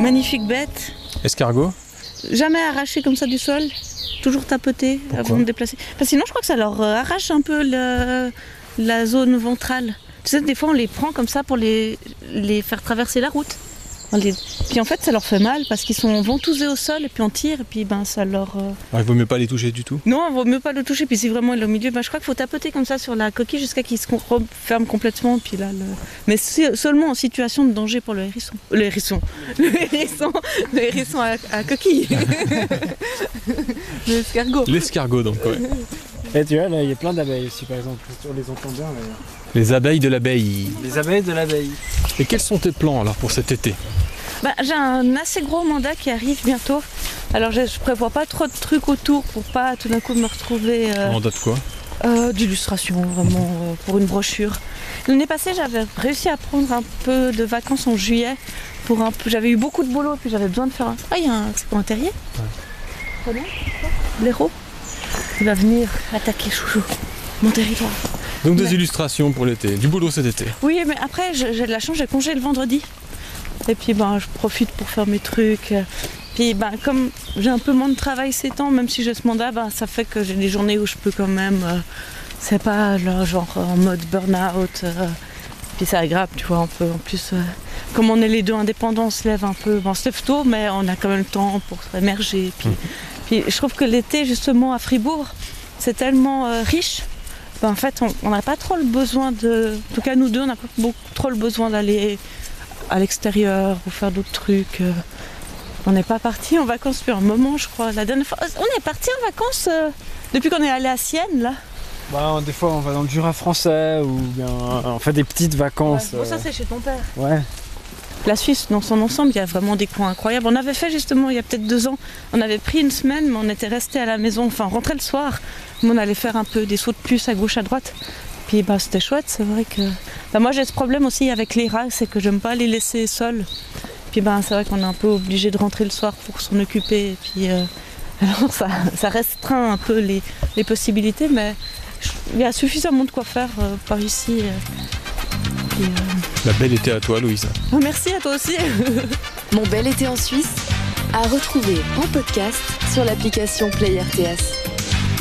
Magnifique bête. Escargot? Jamais arraché comme ça du sol. Toujours tapoté avant de déplacer. Parce que sinon, je crois que ça leur arrache un peu la zone ventrale. Tu sais, des fois, on les prend comme ça pour les faire traverser la route. Puis en fait, ça leur fait mal parce qu'ils sont ventousés au sol et puis on tire et puis ça leur... Il vaut mieux pas les toucher du tout? Non, il vaut mieux pas le toucher. Puis si vraiment il est au milieu, je crois qu'il faut tapoter comme ça sur la coquille jusqu'à qu'il se referme complètement. Puis là, mais seulement en situation de danger pour le hérisson. Le hérisson à coquille. L'escargot. L'escargot donc, ouais. Et tu vois, là, il y a plein d'abeilles aussi, par exemple. On les entend bien, d'ailleurs. Les abeilles de l'abeille. Les abeilles de l'abeille. Et quels sont tes plans alors pour cet été? J'ai un assez gros mandat qui arrive bientôt. Alors je prévois pas trop de trucs autour pour pas tout d'un coup me retrouver... Mandat de quoi? D'illustration, vraiment, pour une brochure. L'année passée, j'avais réussi à prendre un peu de vacances en juillet. J'avais eu beaucoup de boulot, puis j'avais besoin de faire un... Ah, il y a un terrier. Très bien. Blaireau. Il va venir attaquer Chouchou, mon territoire. Donc des illustrations pour l'été, du boulot cet été. Oui, mais après, j'ai de la chance, j'ai congé le vendredi. Et puis, je profite pour faire mes trucs. Puis, comme j'ai un peu moins de travail ces temps, même si j'ai ce mandat, ça fait que j'ai des journées où je peux quand même... c'est pas genre en mode burn-out. Puis c'est agréable, tu vois, un peu. En plus, comme on est les deux indépendants, on se lève un peu. On se lève tôt, mais on a quand même le temps pour s'émerger. Puis je trouve que l'été, justement, à Fribourg, c'est tellement riche. En fait, on n'a pas trop le besoin de... En tout cas, nous deux, on n'a pas trop le besoin d'aller à l'extérieur ou faire d'autres trucs. On n'est pas parti en vacances depuis un moment, je crois. La dernière fois, on est parti en vacances depuis qu'on est allé à Sienne, là. Des fois, on va dans le Jura français ou bien on fait des petites vacances. Ouais, ça, c'est chez ton père. Ouais. La Suisse, dans son ensemble, il y a vraiment des coins incroyables. On avait fait justement, il y a peut-être 2 ans, on avait pris une semaine, mais on était resté à la maison, on rentrait le soir. Mais on allait faire un peu des sauts de puce à gauche, à droite. Puis c'était chouette, c'est vrai que... moi j'ai ce problème aussi avec les rats, c'est que j'aime pas les laisser seuls. Puis c'est vrai qu'on est un peu obligé de rentrer le soir pour s'en occuper. Et puis alors ça restreint un peu les possibilités, mais il y a suffisamment de quoi faire par ici. La belle été à toi, Louise. Merci à toi aussi. Mon bel été en Suisse, à retrouver en podcast sur l'application Play RTS.